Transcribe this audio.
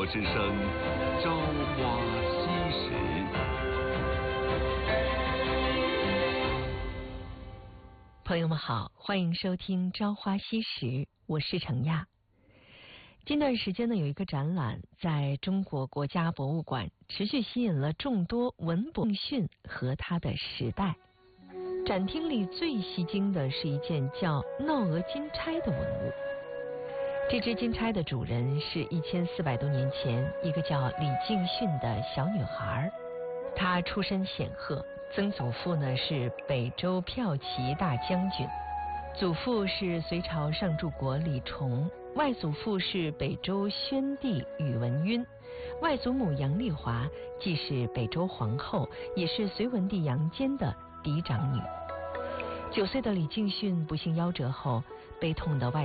之声《朝花夕拾》。 朋友们好，欢迎收听《朝花夕拾》，我是程亚。近段时间呢，有一个展览在中国国家博物馆持续吸引了众多文博训和他的时代。展厅里最吸睛的是一件叫闹鹅金钗的文物。这只金钗的主人是1400多年前一个叫李敬训的小女孩，她出身显赫，曾祖父呢是北周骠骑大将军，祖父是隋朝上柱国李崇，外祖父是北周宣帝宇文赟，外祖母杨丽华既是北周皇后，也是隋文帝杨坚的嫡长女。9岁的李敬训不幸夭折后，悲痛的外